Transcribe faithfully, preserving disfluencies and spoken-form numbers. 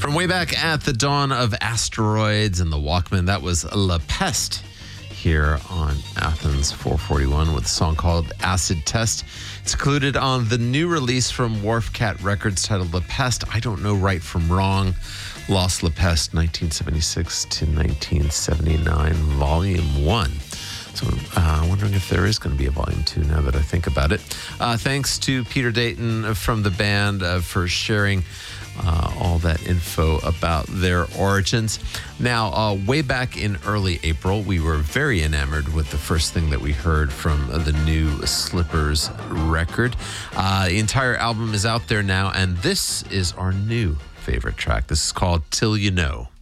From way back at the dawn of asteroids and the Walkman, that was La Peste here on Athens four forty-one with a song called Acid Test. It's included on the new release from Wharf Cat Records titled La Peste, I Don't Know Right From Wrong, Lost La Peste, nineteen seventy-six to nineteen seventy-nine, Volume one. So uh, I'm wondering if there is going to be a volume two now that I think about it. Uh, thanks to Peter Dayton from the band uh, for sharing uh, all that info about their origins. Now, uh, way back in early April, we were very enamored with the first thing that we heard from the new Slippers record. Uh, the entire album is out there now, and this is our new favorite track. This is called Till You Know.